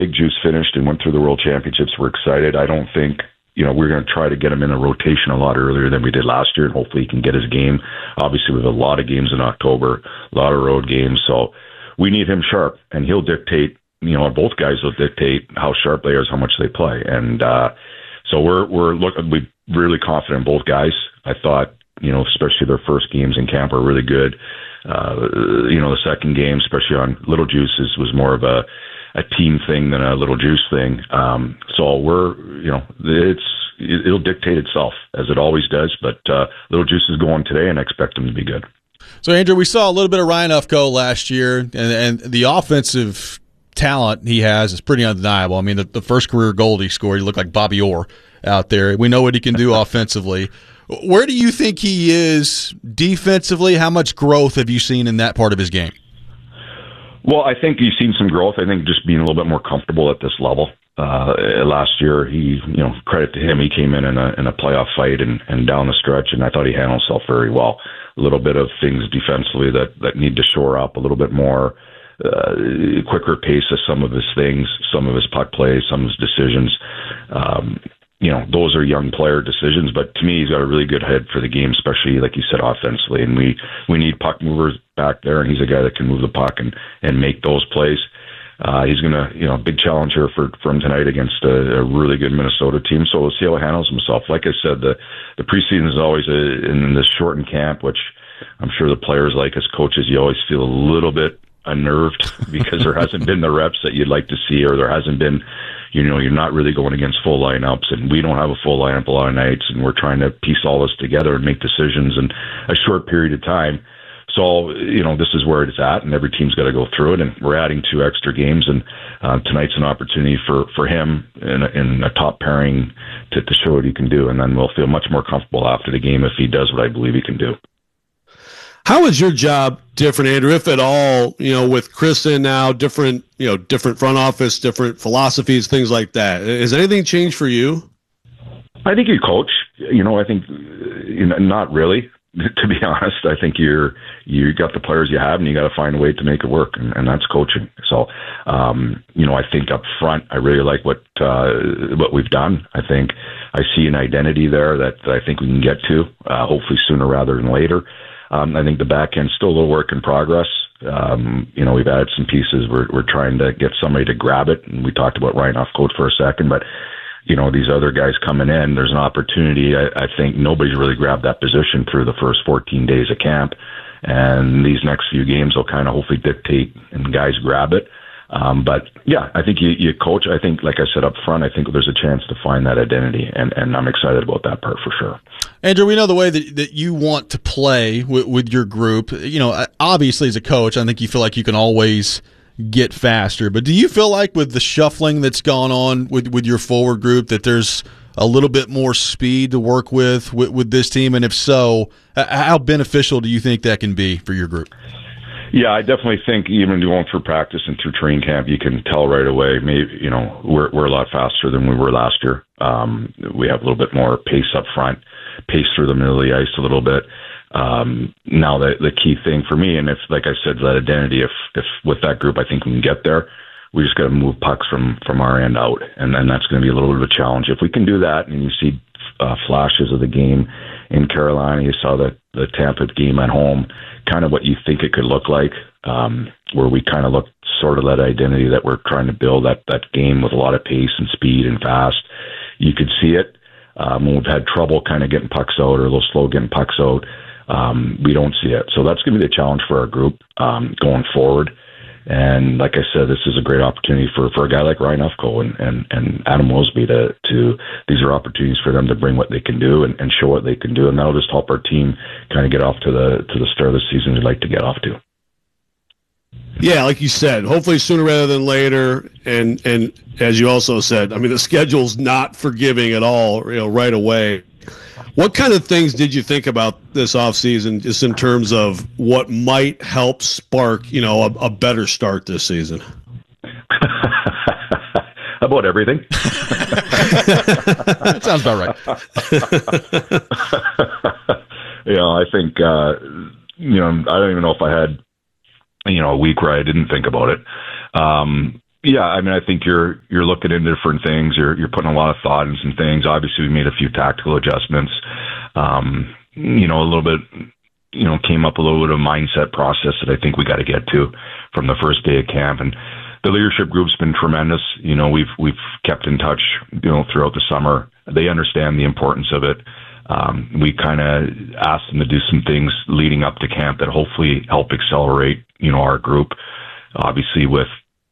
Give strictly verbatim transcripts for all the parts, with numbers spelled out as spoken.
Big Juice finished and went through the World Championships. We're excited. I don't think, you know, we're going to try to get him in a rotation a lot earlier than we did last year, and hopefully he can get his game. Obviously, we have a lot of games in October, a lot of road games, so we need him sharp, and he'll dictate, you know, both guys will dictate how sharp they are, how much they play. And uh, so we're we're looking, we're really confident in both guys. I thought, you know, especially their first games in camp were really good. Uh, you know, the second game, especially on Little Juices, was more of a a team thing than a Little Juice thing. Um, so we're, you know, it's, it'll dictate itself as it always does, but uh, Little Juice is going today and I expect them to be good. So Andrew, we saw a little bit of Ryan Ufko last year, and, and the offensive talent he has is pretty undeniable. I mean, the, the first career goal he scored, he looked like Bobby Orr out there. We know what he can do offensively. Where do you think he is defensively? How much growth have you seen in that part of his game? Well, I think you've seen some growth. I think just being a little bit more comfortable at this level. Uh, last year, he, you know, credit to him, he came in in a, in a playoff fight and, and down the stretch, and I thought he handled himself very well. A little bit of things defensively that, that need to shore up, a little bit more uh, quicker pace of some of his things, some of his puck plays, some of his decisions. Um, you know, those are young player decisions, but to me, he's got a really good head for the game, especially, like you said, offensively. And we, we need puck movers back there, and he's a guy that can move the puck and, and make those plays. Uh, he's going to, you know, big challenge here for, for him tonight against a, a really good Minnesota team. So we'll see how he handles himself. Like I said, the, the preseason is always a, in this shortened camp, which I'm sure the players like as coaches, you always feel a little bit unnerved because there hasn't been the reps that you'd like to see, or there hasn't been, you know, you're not really going against full lineups, and we don't have a full lineup a lot of nights, and we're trying to piece all this together and make decisions in a short period of time. So, you know, this is where it's at, and every team's got to go through it, and we're adding two extra games, and uh, tonight's an opportunity for, for him in a, in a top pairing to, to show what he can do, and then we'll feel much more comfortable after the game if he does what I believe he can do. How is your job different, Andrew, if at all, you know, with Chris in now, different, you know, different front office, different philosophies, things like that? Has anything changed for you? I think you coach, you know, I think, you know, not really. To be honest, I think you're you got the players you have, and you got to find a way to make it work, and, and that's coaching. So, um, you know, I think up front, I really like what uh, what we've done. I think I see an identity there that, that I think we can get to, uh, hopefully sooner rather than later. Um, I think the back end's still a little work in progress. Um, you know, we've added some pieces. We're we're trying to get somebody to grab it, and we talked about Ryan Ufko for a second, but. You know, these other guys coming in, there's an opportunity. I, I think nobody's really grabbed that position through the first fourteen days of camp. And these next few games will kind of hopefully dictate and guys grab it. Um, but, yeah, I think you, you coach. I think, like I said up front, I think there's a chance to find that identity. And, and I'm excited about that part for sure. Andrew, we know the way that, that you want to play with, with your group. You know, obviously as a coach, I think you feel like you can always – get faster, but do you feel like with the shuffling that's gone on with, with your forward group that there's a little bit more speed to work with, with with this team? And if so, how beneficial do you think that can be for your group? Yeah, I definitely think even going through practice and through training camp, you can tell right away, maybe, you know, we're, we're a lot faster than we were last year. Um, we have a little bit more pace up front, pace through the middle of the ice a little bit. Um, now the, the key thing for me, and if, like I said, that identity, if, if with that group, I think we can get there, we just got to move pucks from, from our end out. And then that's going to be a little bit of a challenge. If we can do that, and you see uh, flashes of the game in Carolina, you saw the, the Tampa game at home, kind of what you think it could look like, um, where we kind of look sort of that identity that we're trying to build, that, that game with a lot of pace and speed and fast. You could see it. Um, when we've had trouble kind of getting pucks out or a little slow getting pucks out, Um, we don't see it. So that's going to be the challenge for our group um, going forward. And like I said, this is a great opportunity for, for a guy like Ryan Ufko and, and, and Adam Mosby to, to, these are opportunities for them to bring what they can do and, and show what they can do. And that'll just help our team kind of get off to the, to the start of the season we'd like to get off to. Yeah, like you said, hopefully sooner rather than later. And, and as you also said, I mean, the schedule's not forgiving at all, you know, right away. What kind of things did you think about this offseason, just in terms of what might help spark, you know, a, a better start this season? About everything. That sounds about right. You know, I think, uh, you know, I don't even know if I had, you know, a week where I didn't think about it. Um, Yeah, I mean, I think you're you're looking into different things. You're you're putting a lot of thought into some things. Obviously, we made a few tactical adjustments. Um, you know, a little bit, you know, came up a little bit of a mindset process that I think we got to get to from the first day of camp. And the leadership group's been tremendous. You know, we've we've kept in touch, you know, throughout the summer. They understand the importance of it. Um, we kind of asked them to do some things leading up to camp that hopefully help accelerate, you know, our group. Obviously, with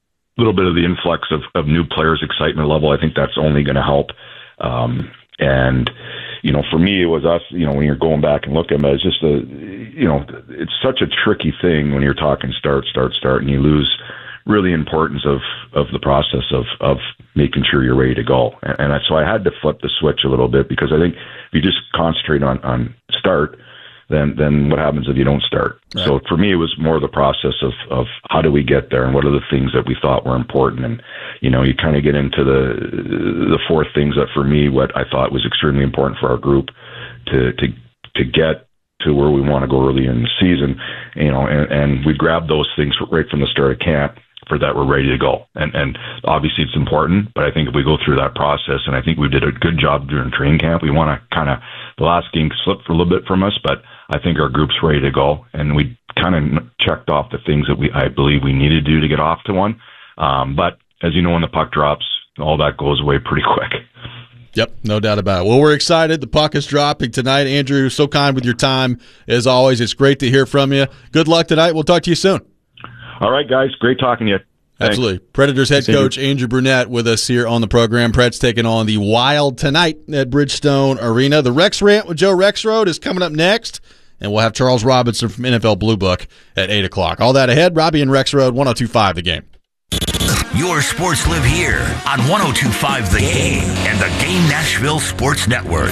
a little bit of the influx of, of new players' excitement level, I think that's only going to help. Um, and, you know, for me, it was us, you know, when you're going back and looking at it, it's just a, you know, it's such a tricky thing when you're talking start, start, start, and you lose really importance of, of the process of, of making sure you're ready to go. And, and I, so I had to flip the switch a little bit, because I think if you just concentrate on, on start, then then what happens if you don't start? Right. So for me, it was more the process of, of how do we get there and what are the things that we thought were important. And, you know, you kind of get into the the four things that for me, what I thought was extremely important for our group to to to get to where we want to go early in the season, you know, and, and we grabbed those things right from the start of camp for that we're ready to go. And and obviously it's important, but I think if we go through that process, and I think we did a good job during training camp, we want to kind of, the last game slipped for a little bit from us, but I think our group's ready to go, and we kind of checked off the things that we I believe we needed to do to get off to one. Um, but as you know, when the puck drops, all that goes away pretty quick. Yep, no doubt about it. Well, we're excited. The puck is dropping tonight. Andrew, so kind with your time. As always, it's great to hear from you. Good luck tonight. We'll talk to you soon. All right, guys. Great talking to you. Thanks. Absolutely. Predators head coach Andrew Brunette with us here on the program. Pred's taking on the Wild tonight at Bridgestone Arena. The Rex Rant with Joe Rexrode is coming up next, and we'll have Charles Robinson from N F L Blue Book at eight o'clock. All that ahead. Robbie and Rexrode, one oh two point five The Game. Your sports live here on one oh two point five The Game and the Game Nashville Sports Network.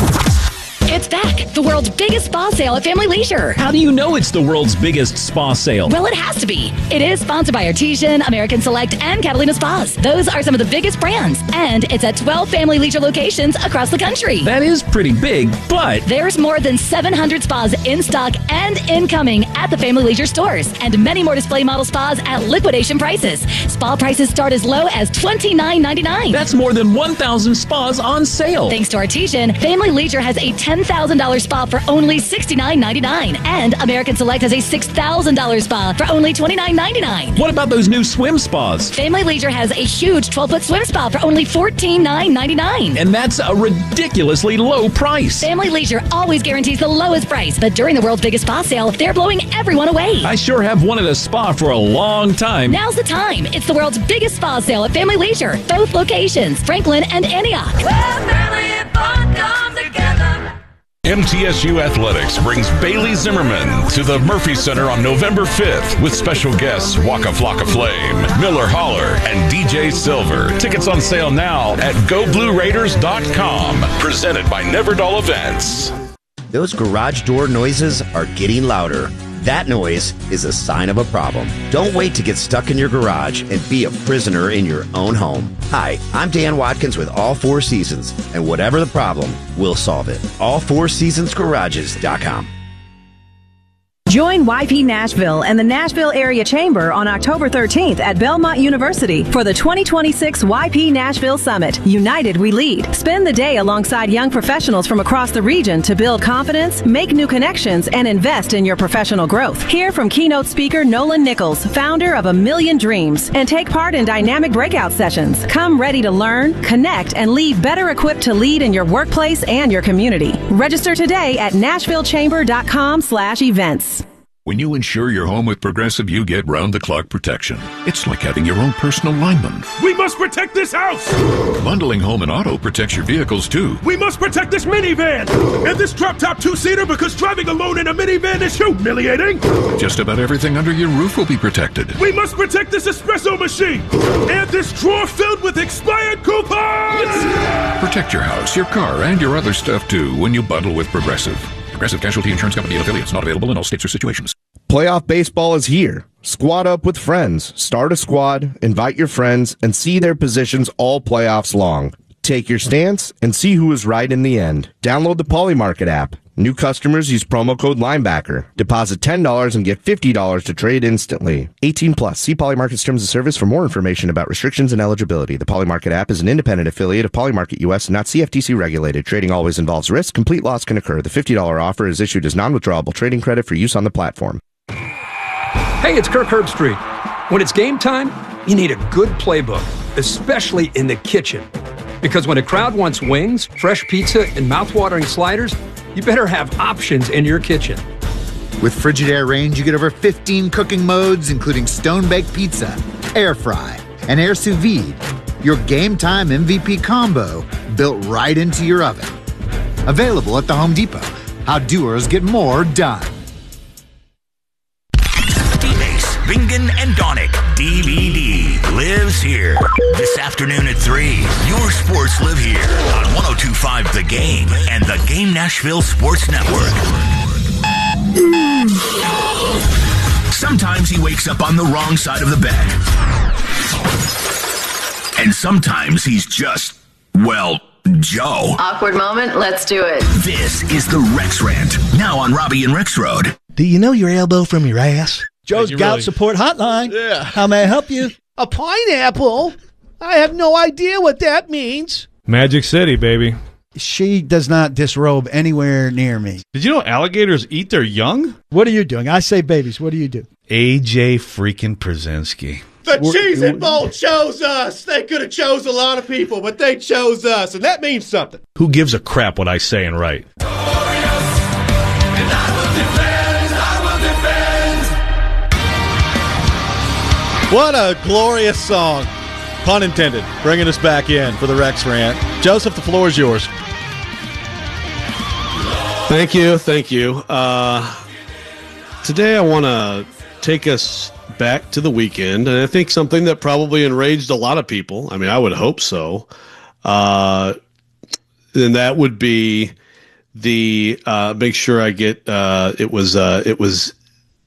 It's back. The world's biggest spa sale at Family Leisure. How do you know it's the world's biggest spa sale? Well, it has to be. It is sponsored by Artesian, American Select, and Catalina Spas. Those are some of the biggest brands. And it's at twelve Family Leisure locations across the country. That is pretty big, but there's more than seven hundred spas in stock and incoming at the Family Leisure stores. And many more display model spas at liquidation prices. Spa prices start as low as twenty-nine ninety-nine. That's more than one thousand spas on sale. Thanks to Artesian, Family Leisure has a ten thousand dollars spa for only sixty-nine ninety-nine. And American Select has a six thousand dollars spa for only twenty-nine ninety-nine. What about those new swim spas? Family Leisure has a huge twelve-foot swim spa for only fourteen ninety-nine. And that's a ridiculously low price. Family Leisure always guarantees the lowest price, but during the world's biggest spa sale, they're blowing everyone away. I sure have wanted a spa for a long time. Now's the time. It's the world's biggest spa sale at Family Leisure. Both locations, Franklin and Antioch. Where family and fun come together. M T S U Athletics brings Bailey Zimmerman to the Murphy Center on November fifth with special guests Waka Flocka Flame, Miller Holler, and D J Silver. Tickets on sale now at go blue raiders dot com. Presented by Neverdall Events. Those garage door noises are getting louder. That noise is a sign of a problem. Don't wait to get stuck in your garage and be a prisoner in your own home. Hi, I'm Dan Watkins with All Four Seasons, and whatever the problem, we'll solve it. all four seasons garages dot com. Join Y P Nashville and the Nashville Area Chamber on October thirteenth at Belmont University for the twenty twenty-six Y P Nashville Summit. United we lead. Spend the day alongside young professionals from across the region to build confidence, make new connections, and invest in your professional growth. Hear from keynote speaker Nolan Nichols, founder of A Million Dreams, and take part in dynamic breakout sessions. Come ready to learn, connect, and leave better equipped to lead in your workplace and your community. Register today at nashville chamber dot com slash events. When you insure your home with Progressive, you get round-the-clock protection. It's like having your own personal lineman. We must protect this house! Bundling home and auto protects your vehicles, too. We must protect this minivan! And this drop-top two-seater, because driving alone in a minivan is humiliating! Just about everything under your roof will be protected. We must protect this espresso machine! And this drawer filled with expired coupons! Protect your house, your car, and your other stuff, too, when you bundle with Progressive. Progressive Casualty Insurance Company and affiliates. Not available in all states or situations. Playoff baseball is here. Squad up with friends. Start a squad, invite your friends, and see their positions all playoffs long. Take your stance and see who is right in the end. Download the Polymarket app. New customers use promo code Linebacker. Deposit ten dollars and get fifty dollars to trade instantly. eighteen plus. See Polymarket's terms of service for more information about restrictions and eligibility. The Polymarket app is an independent affiliate of Polymarket U S and not C F T C regulated. Trading always involves risk. Complete loss can occur. The fifty dollars offer is issued as non-withdrawable trading credit for use on the platform. Hey, it's Kirk Herbstreit. When it's game time, you need a good playbook, especially in the kitchen. Because when a crowd wants wings, fresh pizza, and mouthwatering sliders, you better have options in your kitchen. With Frigidaire Range, you get over fifteen cooking modes, including stone-baked pizza, air fry, and air sous vide. Your game time M V P combo built right into your oven. Available at the Home Depot. How doers get more done. D-Base, Bingen, and Donick. D V D lives here. This afternoon at three, your sports live here on one oh two point five The Game and the Game Nashville Sports Network. Sometimes he wakes up on the wrong side of the bed. And sometimes he's just, well, Joe. Awkward moment, let's do it. This is the Rex Rant, now on Robbie and Rex Road. Do you know your elbow from your ass? Joe's Gout really? Support Hotline. Yeah. How may I help you? A pineapple? I have no idea what that means. Magic City, baby. She does not disrobe anywhere near me. Did you know alligators eat their young? What are you doing? I say babies. What do you do? A J freaking Przinsky. The Cheez-It Bowl chose us. They could have chose a lot of people, but they chose us, and that means something. Who gives a crap what I say and write? What a glorious song. Pun intended. Bringing us back in for the Rex Rant. Joseph, the floor is yours. Thank you. Thank you. Uh, today I want to take us back to the weekend, and I think something that probably enraged a lot of people. I mean, I would hope so. Uh, and that would be the uh, make sure I get uh, it was uh, it was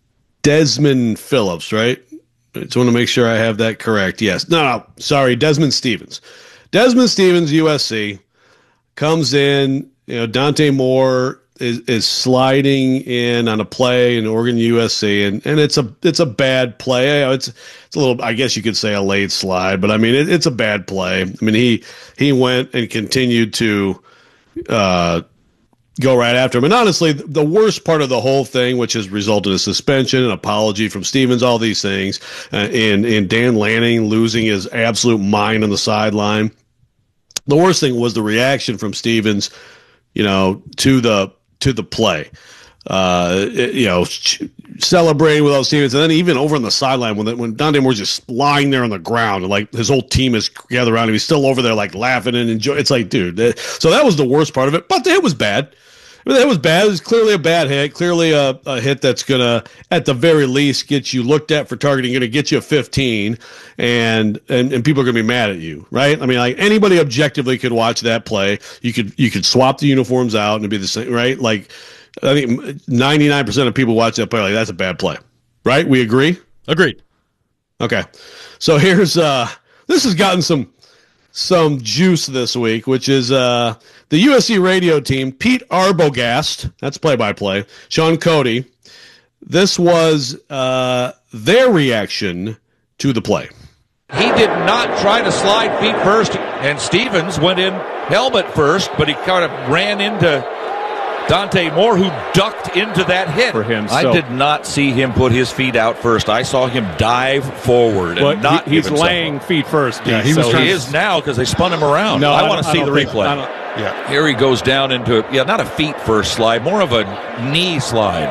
Desmond Phillips, right? I just want to make sure I have that correct. Yes. No, no, sorry, Desmond Stevens. Desmond Stevens, U S C, comes in. You know, Dante Moore is, is sliding in on a play in Oregon U S C, and, and it's a it's a bad play. It's it's a little, I guess you could say, a late slide, but I mean it, it's a bad play. I mean he he went and continued to uh, go right after him. And honestly, the worst part of the whole thing, which has resulted in a suspension, an apology from Stevens, all these things, uh, and, and Dan Lanning losing his absolute mind on the sideline. The worst thing was the reaction from Stevens, you know, to the to the play. Uh, it, you know, ch- celebrating without Stevens, and then even over on the sideline when the, when Dante Moore's just lying there on the ground, and like his whole team is gathered around him, he's still over there like laughing and enjoying. It's like, dude. That, so that was the worst part of it. But the hit was bad. I mean, that was bad. It was clearly a bad hit. Clearly a, a hit that's gonna, at the very least, get you looked at for targeting. Going to get you a fifteen, and, and and people are gonna be mad at you, right? I mean, like anybody objectively could watch that play. You could you could swap the uniforms out and it'd be the same, right? Like. I think ninety-nine percent of people watch that play like that's a bad play, right? We agree? Agreed. Okay. So here's uh this has gotten some some juice this week, which is uh the U S C radio team, Pete Arbogast, that's play-by-play, Sean Cody. This was uh their reaction to the play. He did not try to slide feet first, and Stevens went in helmet first, but he kind of ran into Dante Moore, who ducked into that hit. For him, I so. did not see him put his feet out first. I saw him dive forward and well, not. He, he's laying up. feet first. Yeah, he, so he is now because they spun him around. No, I, I want to see the think, replay. Yeah, here he goes down into yeah, not a feet first slide, more of a knee slide.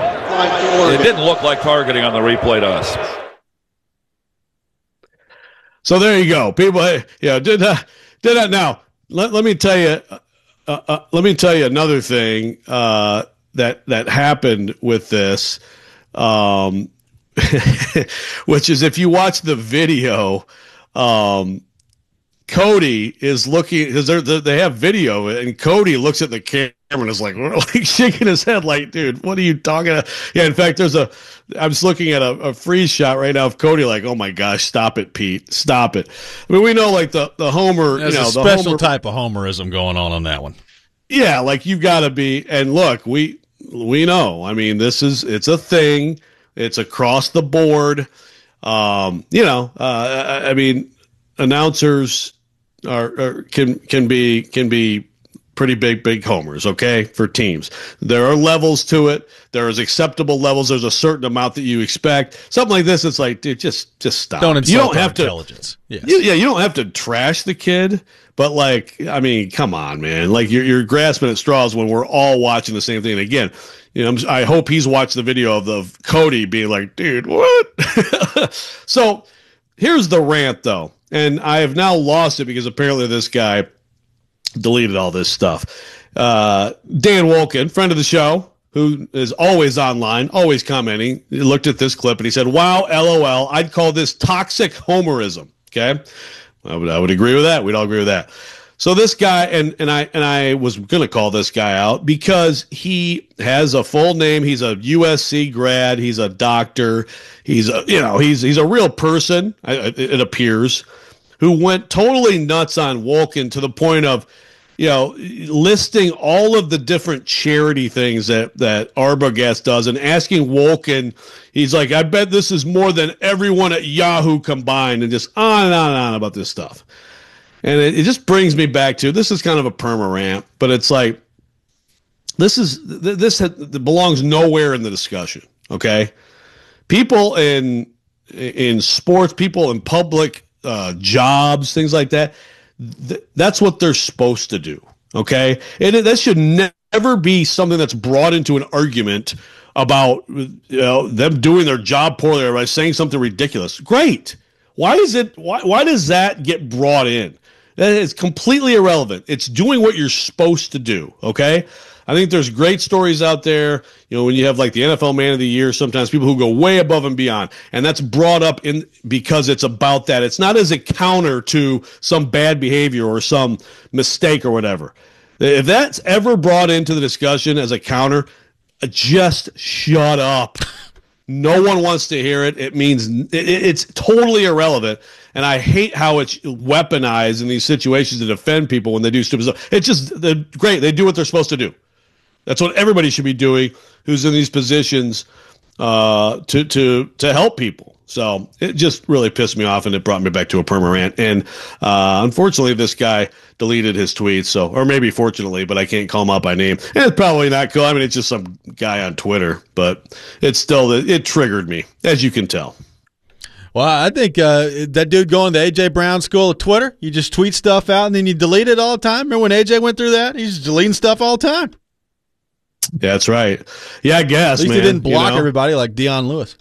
It didn't look like targeting on the replay to us. So there you go, people. Yeah, did that. Did that now? Let Let me tell you. Uh, uh, let me tell you another thing uh, that that happened with this, um, which is if you watch the video, um, Cody is looking because they have video, and Cody looks at the camera and is like, like shaking his head, like, "Dude, what are you talking about?" Yeah, in fact, there's a. I'm just looking at a, a freeze shot right now of Cody, like, "Oh my gosh, stop it, Pete, stop it." I mean, we know like the the homer, There's you know, a special the homer, type of homerism going on on that one. yeah, like you've got to be. And look, we we know. I mean, this is it's a thing. It's across the board. Um, you know, uh, I, I mean, announcers are, are can can be can be. pretty big, big homers, okay, for teams. There are levels to it. There is acceptable levels. There's a certain amount that you expect. Something like this, it's like, dude, just just stop. Don't insult you don't our have to, intelligence. Yes. You, yeah, you don't have to trash the kid, but like, I mean, come on, man. Like you're you're grasping at straws when we're all watching the same thing. And again, you know, I'm, I hope he's watched the video of the of Cody being like, dude, what? So here's the rant, though, and I have now lost it because apparently this guy deleted all this stuff. Uh, Dan Wolken, friend of the show, who is always online, always commenting, he looked at this clip and he said, wow, LOL, I'd call this toxic homerism. Okay. I would, I would agree with that. We'd all agree with that. So this guy, and, and I, and I was going to call this guy out because he has a full name. He's a U S C grad. He's a doctor. He's a, you know, he's, he's a real person. It appears, who went totally nuts on Wolken to the point of, you know, listing all of the different charity things that, that Arbogast does and asking Wolken, he's like, I bet this is more than everyone at Yahoo combined, and just on and on and on about this stuff. And it, it just brings me back to, this is kind of a perma rant, but it's like, this is, this belongs nowhere in the discussion. Okay. People in, in sports, people in public uh, jobs, things like that. Th- that's what they're supposed to do. Okay. And it, that should never be something that's brought into an argument about, you know, them doing their job poorly or by saying something ridiculous. Great. Why is it, why, why does that get brought in? That is completely irrelevant. It's doing what you're supposed to do. Okay. I think there's great stories out there. You know, when you have like the N F L Man of the Year, sometimes people who go way above and beyond, and that's brought up in because it's about that. It's not as a counter to some bad behavior or some mistake or whatever. If that's ever brought into the discussion as a counter, just shut up. No one wants to hear it. It means it, it's totally irrelevant. And I hate how it's weaponized in these situations to defend people when they do stupid stuff. It's just they're great. They do what they're supposed to do. That's what everybody should be doing who's in these positions uh, to to to help people. So it just really pissed me off, and it brought me back to a perma rant. And uh, unfortunately, this guy deleted his tweets. So, or maybe fortunately, but I can't call him out by name. And it's probably not cool. I mean, it's just some guy on Twitter, but it's still it triggered me, as you can tell. Well, I think uh, that dude going to A J Brown School of Twitter, you just tweet stuff out and then you delete it all the time. Remember when A J went through that? He's just deleting stuff all the time. Yeah, that's right. Yeah, I guess, At least man. he didn't block you know? everybody like Deion Lewis.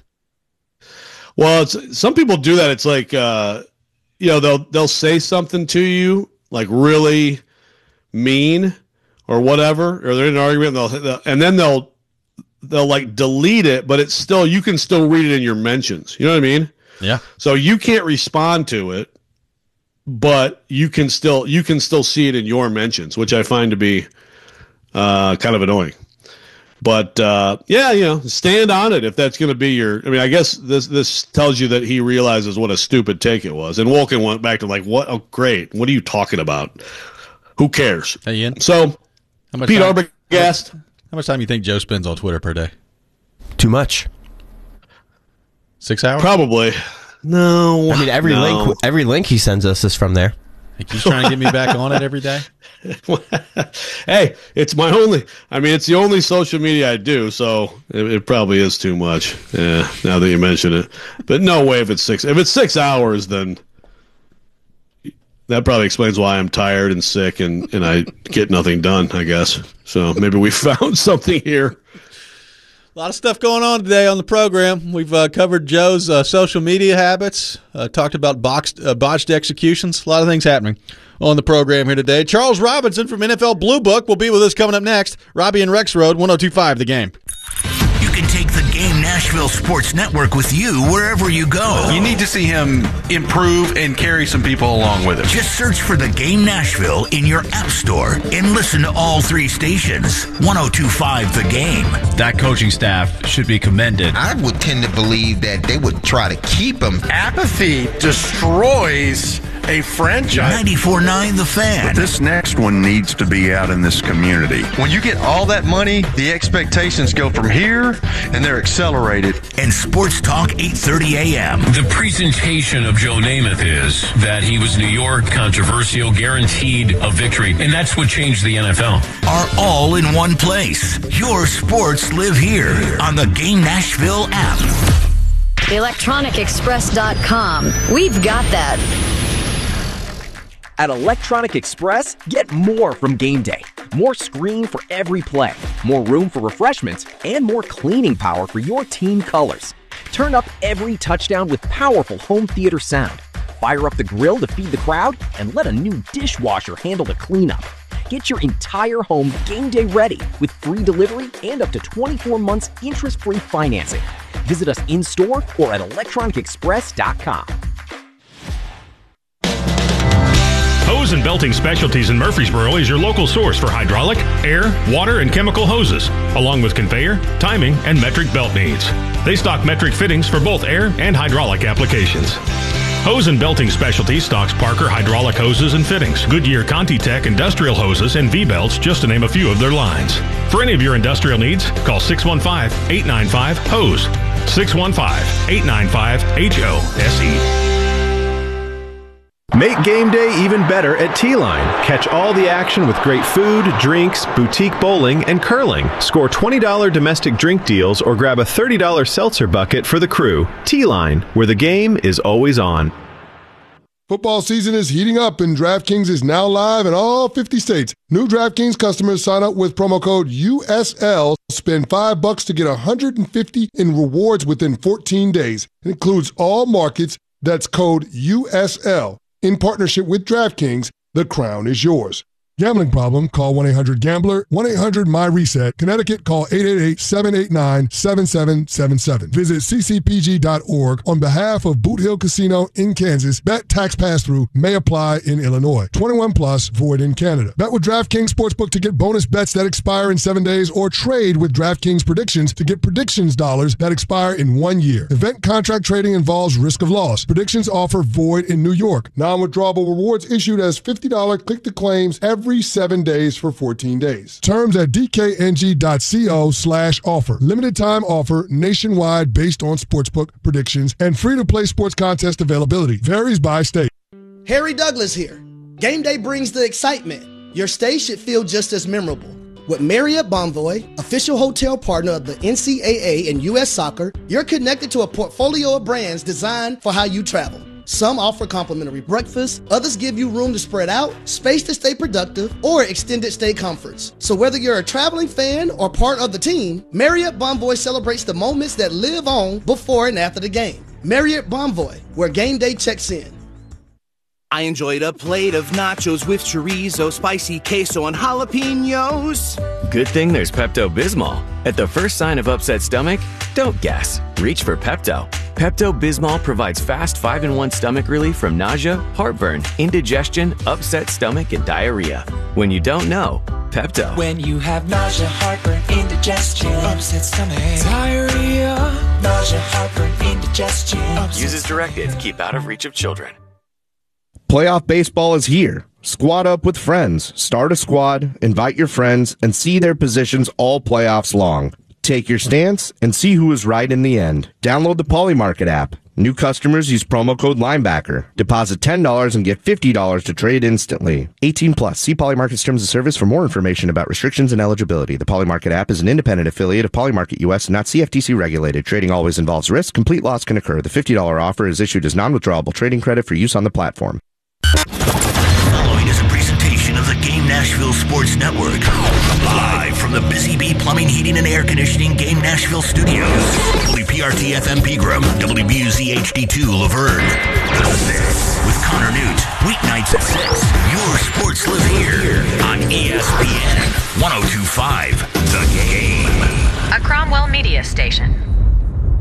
Well, it's, some people do that. It's like, uh, you know, they'll they'll say something to you like really mean or whatever, or they're in an argument, and, they'll, they'll, and then they'll they'll like delete it, but it's still you can still read it in your mentions. You know what I mean? Yeah. So you can't respond to it, but you can still you can still see it in your mentions, which I find to be uh, kind of annoying. But uh, yeah, you know, stand on it if that's going to be your. I mean, I guess this this tells you that he realizes what a stupid take it was. And Wolken went back to like, "What? Oh, great! What are you talking about? Who cares?" Hey, Ian. So, How much Pete time- Arbogast. How much time do you think Joe spends on Twitter per day? Too much. Six hours? Probably. No. I mean, every no. link every link he sends us is from there. He's trying to get me back on it every day. Hey, it's my only. I mean, it's the only social media I do, so it, it probably is too much. Yeah, now that you mention it, but no way if it's six. If it's six hours, then that probably explains why I'm tired and sick and and I get nothing done. I guess so. Maybe we found something here. A lot of stuff going on today on the program. We've uh, covered Joe's uh, social media habits, uh, talked about boxed, uh, botched executions. A lot of things happening on the program here today. Charles Robinson from N F L Blue Book will be with us coming up next. Robbie and Rex Road, one oh two point five The Game. You can take the Game Nashville Nashville Sports Network with you wherever you go. You need to see him improve and carry some people along with him. Just search for The Game Nashville in your app store and listen to all three stations. one oh two point five The Game. That coaching staff should be commended. I would tend to believe that they would try to keep him. Apathy destroys a franchise. ninety-four point nine The Fan. But this next one needs to be out in this community. When you get all that money, the expectations go from here, and they're accelerated. And Sports Talk eight thirty a.m. The presentation of Joe Namath is that he was New York, controversial, guaranteed a victory, and that's what changed the N F L. Are all in one place. Your sports live here on the Game Nashville app. electronic express dot com. We've got that. At Electronic Express, get more from game day. More screen for every play, more room for refreshments, and more cleaning power for your team colors. Turn up every touchdown with powerful home theater sound. Fire up the grill to feed the crowd, and let a new dishwasher handle the cleanup. Get your entire home game day ready with free delivery and up to twenty-four months interest-free financing. Visit us in-store or at electronic express dot com. Hose and Belting Specialties in Murfreesboro is your local source for hydraulic, air, water, and chemical hoses, along with conveyor, timing, and metric belt needs. They stock metric fittings for both air and hydraulic applications. Hose and Belting Specialties stocks Parker hydraulic hoses and fittings, Goodyear ContiTech industrial hoses, and V-belts, just to name a few of their lines. For any of your industrial needs, call six one five, eight nine five, H O S E, six one five, eight nine five, H O S E. Make game day even better at T-Line. Catch all the action with great food, drinks, boutique bowling, and curling. Score twenty dollars domestic drink deals or grab a thirty dollars seltzer bucket for the crew. T-Line, where the game is always on. Football season is heating up, and DraftKings is now live in all fifty states. New DraftKings customers sign up with promo code U S L. Spend five bucks to get one hundred fifty in rewards within fourteen days. It includes all markets. That's code U S L. In partnership with DraftKings, the crown is yours. Gambling problem? Call one eight hundred gambler, one eight hundred my reset. Connecticut, call eight eight eight, seven eight nine, seven seven seven seven. Visit c c p g dot org on behalf of Boot Hill Casino in Kansas. Bet tax pass-through may apply in Illinois. twenty-one plus, void in Canada. Bet with DraftKings Sportsbook to get bonus bets that expire in seven days or trade with DraftKings Predictions to get predictions dollars that expire in one year. Event contract trading involves risk of loss. Predictions offer void in New York. Non-withdrawable rewards issued as fifty dollars click-to-claims every seven days for fourteen days. Terms at d k n g dot co slash offer. Limited time offer nationwide based on sportsbook predictions and free-to-play sports contest availability. Varies by state. Harry Douglas here. Game day brings the excitement. Your stay should feel just as memorable. With Marriott Bonvoy, official hotel partner of the N C double A and U S Soccer, you're connected to a portfolio of brands designed for how you travel. Some offer complimentary breakfast, others give you room to spread out, space to stay productive, or extended stay comforts. So whether you're a traveling fan or part of the team, Marriott Bonvoy celebrates the moments that live on before and after the game. Marriott Bonvoy, where game day checks in. I enjoyed a plate of nachos with chorizo, spicy queso, and jalapenos. Good thing there's Pepto-Bismol. At the first sign of upset stomach, don't guess. Reach for Pepto. Pepto-Bismol provides fast five in one stomach relief from nausea, heartburn, indigestion, upset stomach, and diarrhea. When you don't know, Pepto. When you have nausea, heartburn, indigestion, upset stomach, diarrhea, nausea, heartburn, indigestion. Use as directed. Keep out of reach of children. Playoff baseball is here. Squad up with friends. Start a squad, invite your friends, and see their positions all playoffs long. Take your stance and see who is right in the end. Download the Polymarket app. New customers use promo code Linebacker. Deposit ten dollars and get fifty dollars to trade instantly. eighteen plus. See Polymarket's terms of service for more information about restrictions and eligibility. The Polymarket app is an independent affiliate of Polymarket U S and not C F T C regulated. Trading always involves risk. Complete loss can occur. The fifty dollars offer is issued as non-withdrawable trading credit for use on the platform. Following is a presentation of the Game Nashville Sports Network. Live from the Busy Bee Plumbing, Heating, and Air Conditioning Game Nashville Studios. W P R T F M Pegram, W B U Z H D two Laverne. This with Connor Newt. Weeknights at six. Your sports live here on E S P N one oh two point five The Game. A Cromwell Media Station.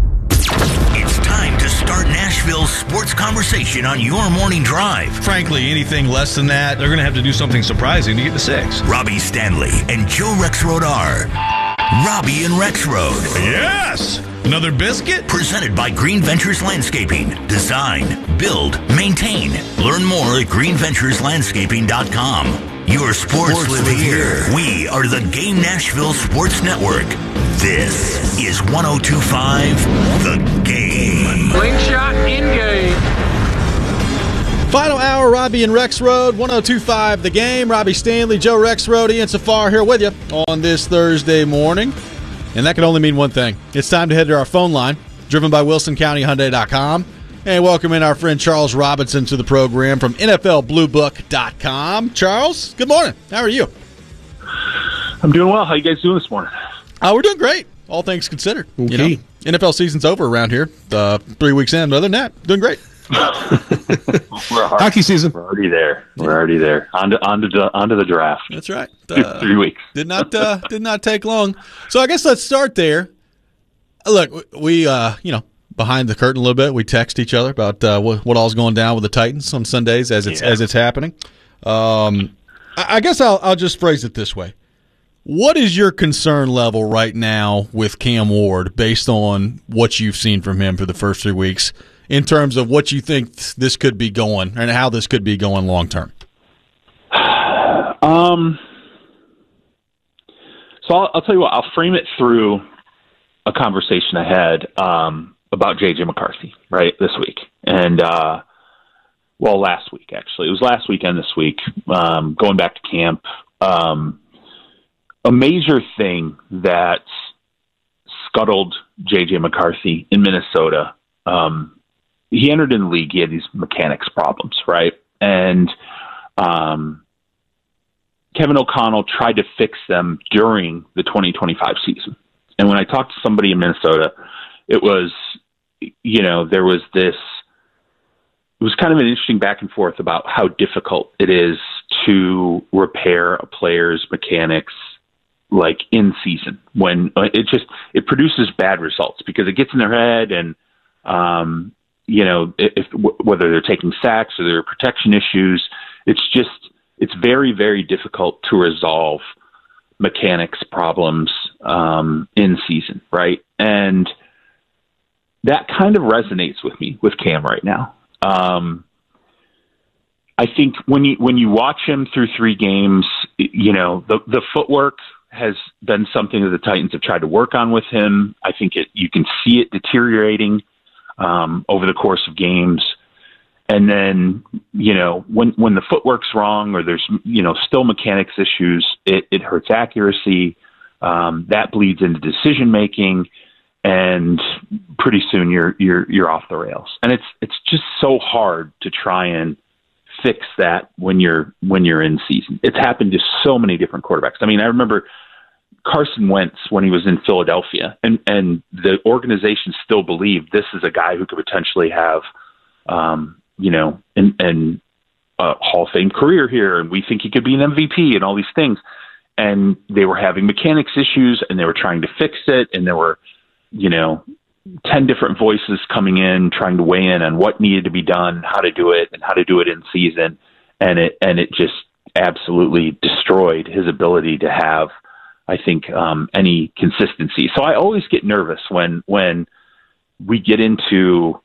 Nashville sports conversation on your morning drive. Frankly, anything less than that, They're going to have to do something surprising to get to six. Robbie Stanley and Joe Rexrode are Robbie and Rexrode. yes! Another biscuit? Presented by Green Ventures Landscaping. Design, build, maintain. Learn more at green ventures landscaping dot com. Your sports, sports live, live here. here. We are the Game Nashville Sports Network. This is one oh two point five The Game. Slingshot in game. Final hour, Robbie and Rexrode, one oh two point five The Game. Robbie Stanley, Joe Rexrode, Ian Safar here with you on this Thursday morning. And that can only mean one thing. It's time to head to our phone line, driven by Wilson County Hyundai dot com. And welcome in our friend Charles Robinson to the program from N F L Blue Book dot com. Charles, good morning. How are you? I'm doing well. How you guys doing this morning? Uh, we're doing great, all things considered. Okay. You know, N F L season's over around here, uh, three weeks in. Other than that, doing great. We're hard. Hockey season. We're already there. We're already there. On to, on to, the, on to the draft. That's right. Uh, Three weeks. Did not uh, did not take long. So I guess let's start there. Look, we uh, you know, behind the curtain a little bit, we text each other about uh, what, what all's going down with the Titans on Sundays as it's yeah. as it's happening. Um, I, I guess I'll I'll just phrase it this way. What is your concern level right now with Cam Ward based on what you've seen from him for the first three weeks in terms of what you think this could be going and how this could be going long term? Um, so I'll, I'll tell you what, I'll frame it through a conversation I had um, about J J McCarthy, right, this week. And, uh, well, last week, actually. It was last weekend this week, um, going back to camp. Um, a major thing that scuttled J J McCarthy in Minnesota, um, he entered in the league, he had these mechanics problems, right? And um, Kevin O'Connell tried to fix them during the twenty twenty-five season. And when I talked to somebody in Minnesota, it was, you know, there was this, it was kind of an interesting back and forth about how difficult it is to repair a player's mechanics like in season when it just, it produces bad results because it gets in their head and, um, you know, if whether they're taking sacks or there are protection issues, it's just, it's very, very difficult to resolve mechanics problems um, in season, right? And that kind of resonates with me with Cam right now. Um, I think when you when you watch him through three games, you know, the the footwork has been something that the Titans have tried to work on with him. I think it you can see it deteriorating um, over the course of games. And then, you know, when, when the footwork's wrong or there's, you know, still mechanics issues, it, it hurts accuracy. Um, that bleeds into decision making, and pretty soon you're you're you're off the rails. And it's it's just so hard to try and fix that when you're when you're in season. It's happened to so many different quarterbacks. I mean, I remember Carson Wentz when he was in Philadelphia, and and the organization still believed this is a guy who could potentially have, um, you know, an, an uh, Hall of Fame career here, and we think he could be an M V P and all these things. And they were having mechanics issues, and they were trying to fix it, and there were, you know, ten different voices coming in, trying to weigh in on what needed to be done, how to do it, and how to do it in season. And it and it just absolutely destroyed his ability to have, I think, um, any consistency. So I always get nervous when when we get into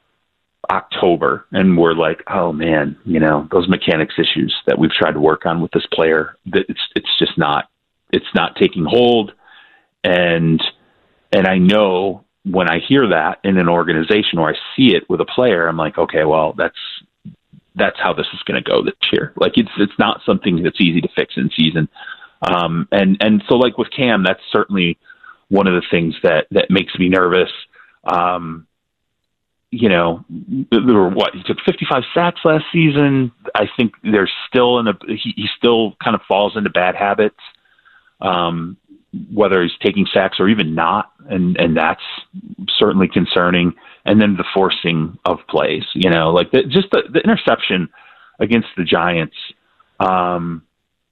October and we're like, oh man, you know, those mechanics issues that we've tried to work on with this player, that it's it's just not it's not taking hold. And and I know when I hear that in an organization or I see it with a player, I'm like, okay, well, that's that's how this is going to go this year. Like it's it's not something that's easy to fix in season. Um, and and so like with Cam, that's certainly one of the things that that makes me nervous. Um, you know, there were what he took fifty-five sacks last season. I think there's still in a he, he still kind of falls into bad habits. Um, whether he's taking sacks or even not. And, and that's certainly concerning. And then the forcing of plays, you know, like the, just the, the interception against the Giants. Um,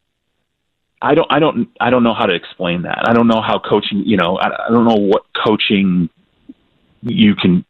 I don't, I don't, I don't know how to explain that. I don't know how coaching, you know, I, I don't know what coaching you can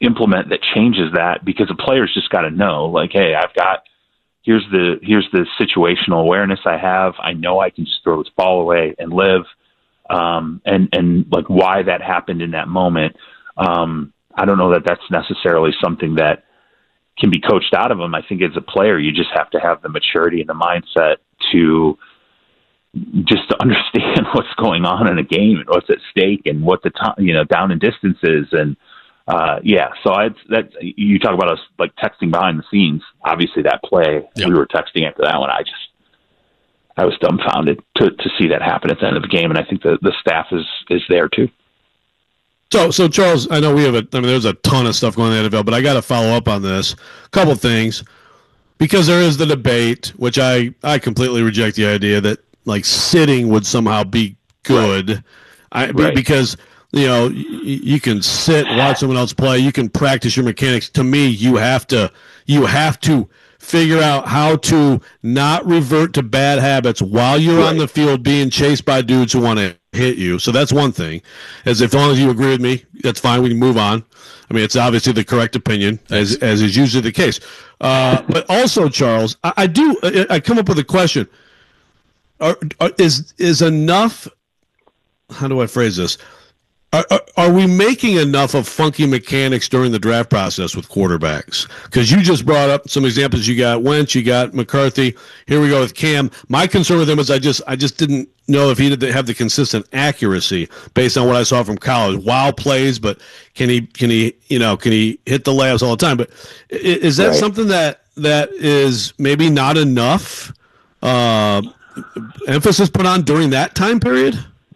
implement that changes that, because the players just got to know, like, hey, I've got, here's the, here's the situational awareness I have. I know I can just throw this ball away and live. Um, and, and like why that happened in that moment. Um, I don't know that that's necessarily something that can be coached out of them. I think as a player, you just have to have the maturity and the mindset to just to understand what's going on in a game and what's at stake and what the time, you know, down and distance is. And, uh, yeah, so I, that you talk about us like texting behind the scenes. Obviously that play, yep. we were texting after that one. I just, I was dumbfounded to, to see that happen at the end of the game. And I think the, the staff is, is there too. So, so Charles, I know we have a, I mean, there's a ton of stuff going on in the N F L, but I got to follow up on this. A couple things, because there is the debate, which I, I completely reject the idea that like sitting would somehow be good. Right. I, right. Because, you know, y- you can sit, watch someone else play. You can practice your mechanics. To me, you have to, you have to figure out how to not revert to bad habits while you're right. on the field being chased by dudes who want to hit you. So that's one thing. As if, as long as you agree with me, that's fine. We can move on. I mean, it's obviously the correct opinion, as as is usually the case. Uh, but also, Charles, I, I do. I, I come up with a question. Are, are, is is enough? How do I phrase this? Are, are, are we making enough of funky mechanics during the draft process with quarterbacks? Because you just brought up some examples. You got Wentz, you got McCarthy. Here we go with Cam. My concern with him is I just I just didn't know if he did have the consistent accuracy based on what I saw from college. Wild plays, but can he can he you know can he hit the layups all the time? But is that right. something that that is maybe not enough uh, emphasis put on during that time period?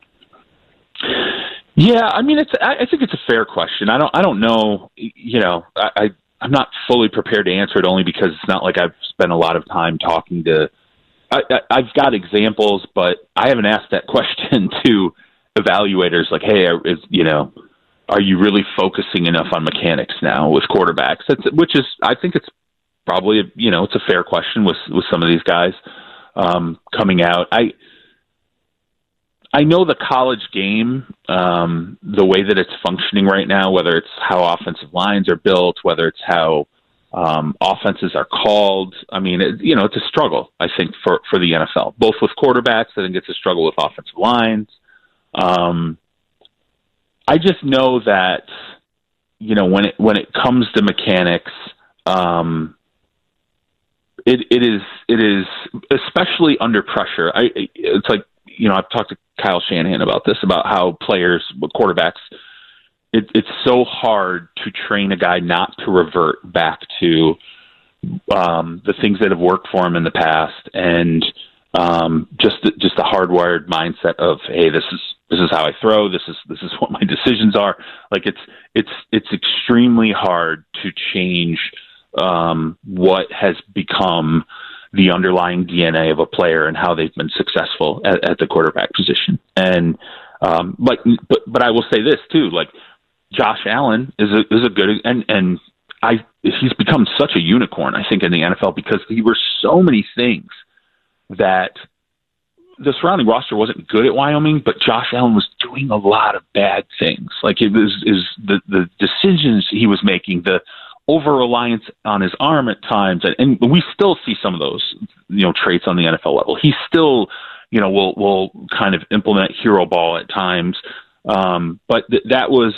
Yeah, I mean, it's. I, I think it's a fair question. I don't. I don't know. You know, I, I. I'm not fully prepared to answer it, only because it's not like I've spent a lot of time talking to. I, I, I've got examples, but I haven't asked that question to evaluators. Like, hey, is you know, are you really focusing enough on mechanics now with quarterbacks? That's which is. I think it's probably a, you know, it's a fair question with with some of these guys um, coming out. I. I know the college game, um, the way that it's functioning right now, whether it's how offensive lines are built, whether it's how um, offenses are called. I mean, it, you know, it's a struggle, I think, for, for the N F L, both with quarterbacks. I think it's a struggle with offensive lines. Um, I just know that, you know, when it, when it comes to mechanics, um, it, it is, it is especially under pressure. I, it's like, you know, I've talked to Kyle Shanahan about this, about how players, quarterbacks, it, it's so hard to train a guy not to revert back to um, the things that have worked for him in the past, and um, just just the hardwired mindset of, hey, this is this is how I throw, this is this is what my decisions are. Like it's it's it's extremely hard to change um, what has become the underlying D N A of a player and how they've been successful at, at the quarterback position. And, um, like, but, but I will say this too, like Josh Allen is a, is a good, and, and I, he's become such a unicorn, I think, in the N F L, because he were so many things that the surrounding roster wasn't good at Wyoming, but Josh Allen was doing a lot of bad things. Like it was, is the, the decisions he was making, the over-reliance on his arm at times, and, and we still see some of those, you know, traits on the N F L level. He still, you know, will will kind of implement hero ball at times, um, but th- that was,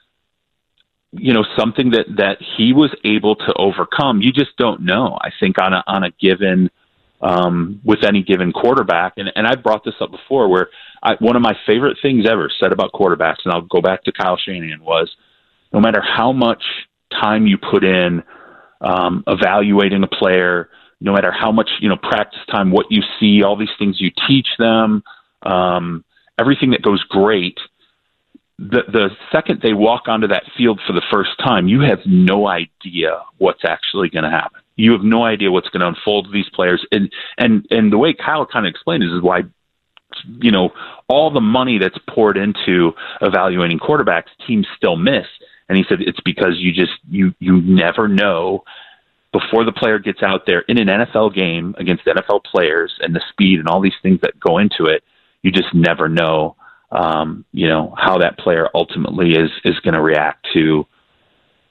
you know, something that that he was able to overcome. You just don't know, I think, on a on a given um, with any given quarterback. And and I've brought this up before, where I, one of my favorite things ever said about quarterbacks, and I'll go back to Kyle Shanahan, was no matter how much time you put in um, evaluating a player, no matter how much, you know, practice time, what you see, all these things you teach them, um, everything that goes great, the, the second they walk onto that field for the first time, you have no idea what's actually going to happen. You have no idea what's going to unfold to these players. And, and, and the way Kyle kind of explained it is why, you know, all the money that's poured into evaluating quarterbacks, teams still miss. And he said it's because you just you you never know before the player gets out there in an N F L game against N F L players, and the speed and all these things that go into it. You just never know, um, you know, how that player ultimately is is going to react to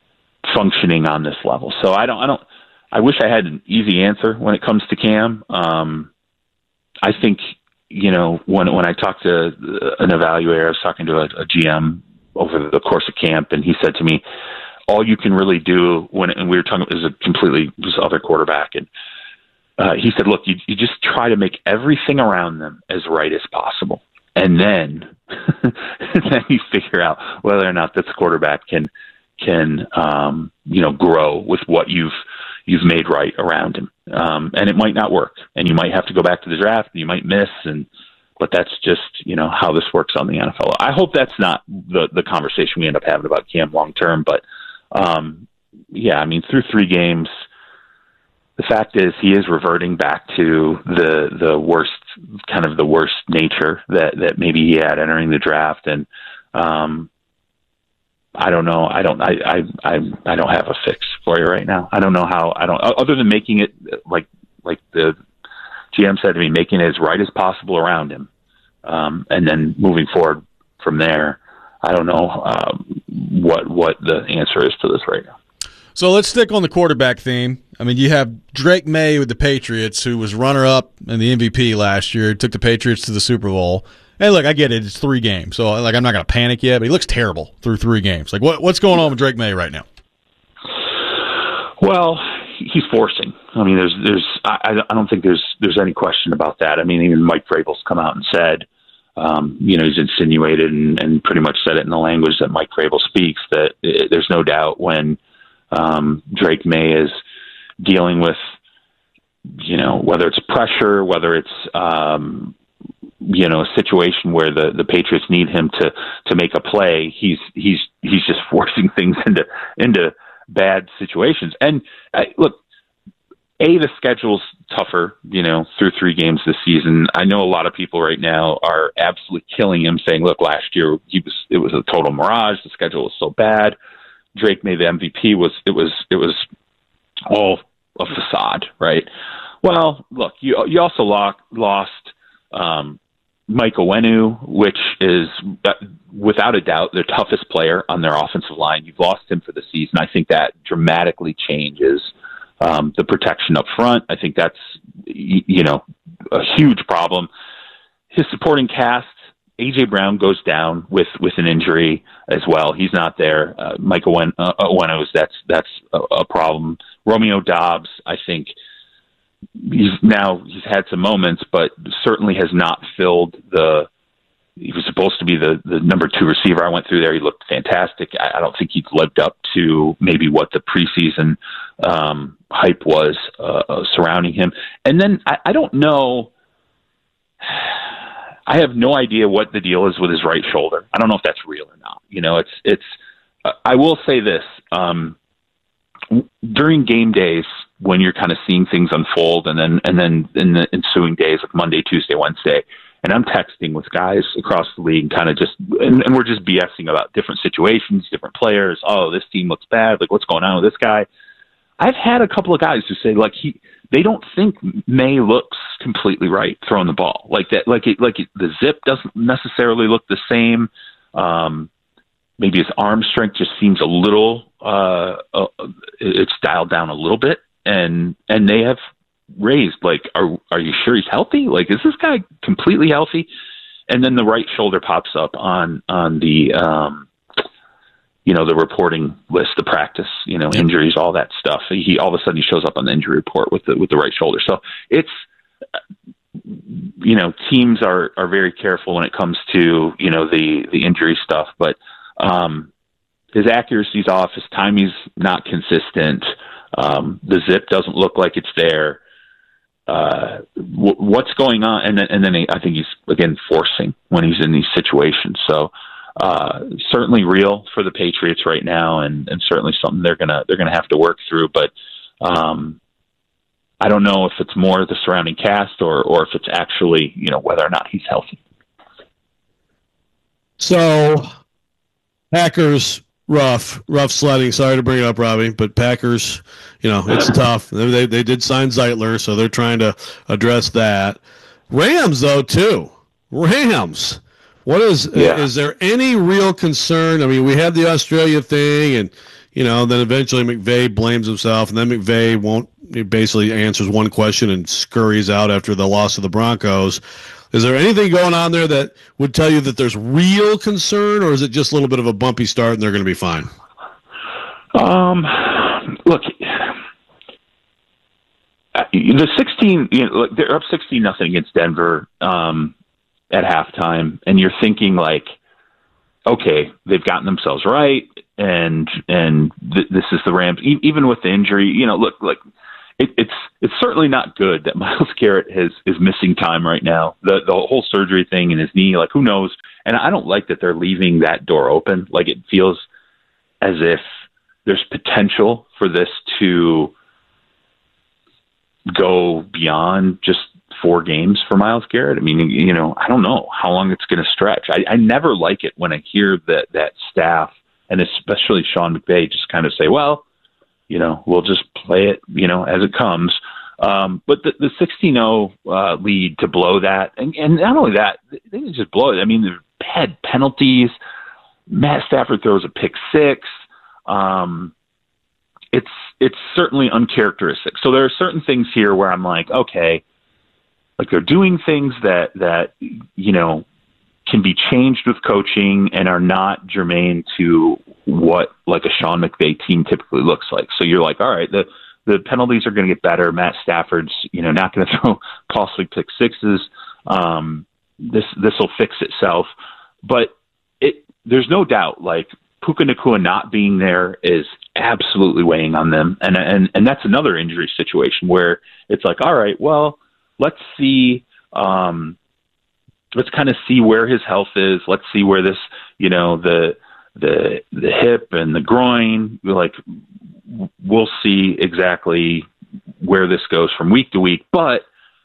functioning on this level. So I don't, I don't, I wish I had an easy answer when it comes to Cam. Um, I think, you know, when when I talked to an evaluator, I was talking to a, a G M over the course of camp, and he said to me, all you can really do when, and we were talking, is a completely this other quarterback, and uh, he said, look, you, you just try to make everything around them as right as possible. And then, then you figure out whether or not this quarterback can, can, um, you know, grow with what you've, you've made right around him. Um, and it might not work, and you might have to go back to the draft, and you might miss, and but that's just, you know, how this works on the N F L. I hope that's not the the conversation we end up having about Cam long term, but um, yeah, I mean, through three games, the fact is he is reverting back to the the worst, kind of the worst nature that that maybe he had entering the draft, and um, I don't know. I don't. I, I. I. I don't have a fix for you right now. I don't know how. I don't. Other than making it like like the G M said to me, making it as right as possible around him, um, and then moving forward from there. I don't know um, what what the answer is to this right now. So let's stick on the quarterback theme. I mean, you have Drake May with the Patriots, who was runner-up and the M V P last year, took the Patriots to the Super Bowl. And look, I get it; it's three games, so like I'm not going to panic yet. But he looks terrible through three games. Like, what what's going on with Drake May right now? Well, he's forcing. I mean, there's there's I, I don't think there's there's any question about that. I mean, even Mike Vrabel's come out and said, um, you know, he's insinuated and, and pretty much said it in the language that Mike Vrabel speaks, that it, there's no doubt when um, Drake May is dealing with, you know, whether it's pressure, whether it's um, you know, a situation where the, the Patriots need him to, to make a play, he's he's he's just forcing things into into bad situations. And uh, look, A, the schedule's tougher, you know, through three games this season. I know a lot of people right now are absolutely killing him, saying, look, last year he was it was a total mirage. The schedule was so bad. Drake made the M V P was it was it was all a facade, right? Well, look, you you also lost lost um, Mike Owenu, which is uh, without a doubt their toughest player on their offensive line. You've lost him for the season. I think that dramatically changes um, the protection up front. I think that's, you know, a huge problem. His supporting cast, A J Brown goes down with, with an injury as well. He's not there. Uh, Mike Owen, uh, Owenu's, that's, that's a, a problem. Romeo Doubs, I think, he's now he's had some moments, but certainly has not filled the. He was supposed to be the, the number two receiver. I went through there. He looked fantastic. I, I don't think he's lived up to maybe what the preseason um, hype was uh, uh, surrounding him. And then I, I don't know. I have no idea what the deal is with his right shoulder. I don't know if that's real or not. You know, it's it's. Uh, I will say this. Um, during game days, when you're kind of seeing things unfold, and then and then in the ensuing days, like Monday, Tuesday, Wednesday, and I'm texting with guys across the league, kind of just, and, and we're just BSing about different situations, different players. Oh, this team looks bad. Like, what's going on with this guy? I've had a couple of guys who say, like, he, they don't think May looks completely right throwing the ball, like that, like it, like it, the zip doesn't necessarily look the same. Um, maybe his arm strength just seems a little, uh, uh, it's dialed down a little bit. And and they have raised, like, are are you sure he's healthy? Like, is this guy completely healthy? And then the right shoulder pops up on on the um, you know, the reporting list, the practice, you know, injuries, all that stuff. He all of a sudden he shows up on the injury report with the with the right shoulder. So it's, you know, teams are are very careful when it comes to, you know, the the injury stuff, but um, his accuracy's off, his timing's not consistent. Um, the zip doesn't look like it's there. Uh, w- what's going on? And then, and then he, I think he's again forcing when he's in these situations. So uh, certainly real for the Patriots right now, and, and certainly something they're gonna they're gonna have to work through. But um, I don't know if it's more the surrounding cast or or if it's actually, you know, whether or not he's healthy. So Packers. Rough, rough sledding. Sorry to bring it up, Robbie, but Packers, you know, it's tough. They, they they did sign Zeitler, so they're trying to address that. Rams, though, too. Rams. What is yeah. is there any real concern? I mean, we had the Australia thing, and you know, then eventually McVay blames himself, and then McVay won't, he basically answers one question and scurries out after the loss of the Broncos. Is there anything going on there that would tell you that there's real concern, or is it just a little bit of a bumpy start and they're going to be fine? Um, look, the sixteen, you know, look, they're up sixteen nothing against Denver um, at halftime, and you're thinking like, okay, they've gotten themselves right, and and th- this is the Rams. E- even with the injury, you know, look, like it, it's it's certainly not good that Myles Garrett has is missing time right now. The the whole surgery thing in his knee, like who knows? And I don't like that they're leaving that door open. Like it feels as if there's potential for this to go beyond just four games for Myles Garrett. I mean, you know, I don't know how long it's going to stretch. I, I never like it when I hear that that staff, and especially Sean McVay, just kind of say, well, you know, we'll just play it, you know, as it comes. Um, but the, the sixteen oh uh, lead to blow that, and, and not only that, they didn't just blow it. I mean, they had penalties. Matt Stafford throws a pick six. Um, it's it's certainly uncharacteristic. So there are certain things here where I'm like, okay, like they're doing things that that you know can be changed with coaching and are not germane to what like a Sean McVay team typically looks like. So you're like, all right, the the penalties are going to get better. Matt Stafford's you know not going to throw costly pick sixes. Um, this this will fix itself, but it there's no doubt like Puka Nacua not being there is absolutely weighing on them. And, and, and that's another injury situation where it's like, all right, well, let's see, um, let's kind of see where his health is. Let's see where this, you know, the, the, the hip and the groin, like we'll see exactly where this goes from week to week, but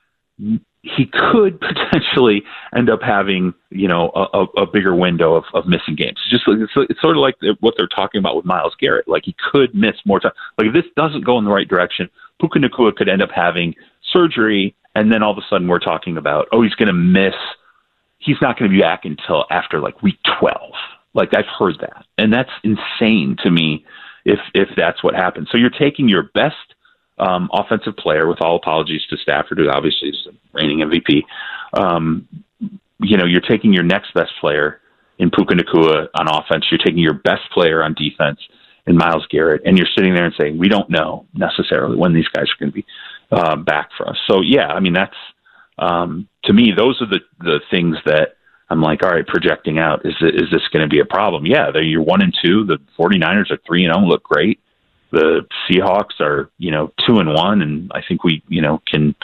he could potentially end up having, you know, a, a bigger window of, of missing games. It's just it's, it's sort of like what they're talking about with Myles Garrett. Like he could miss more time. Like if this doesn't go in the right direction, Puka Nacua could end up having surgery, and then all of a sudden we're talking about, oh, he's going to miss. He's not going to be back until after like week twelve. Like I've heard that, and that's insane to me. If if that's what happens, so you're taking your best Um, offensive player, with all apologies to Stafford, who obviously is the reigning M V P. Um, you know, you're taking your next best player in Puka Nacua on offense. You're taking your best player on defense in Myles Garrett, and you're sitting there and saying, we don't know necessarily when these guys are going to be uh, back for us. So, yeah, I mean, that's, um, to me, those are the, the things that I'm like, all right, projecting out, is, is this going to be a problem? Yeah, they're, you're one and two. The 49ers are three and oh, look great. The Seahawks are, you know, two and one, and I think we, you know, can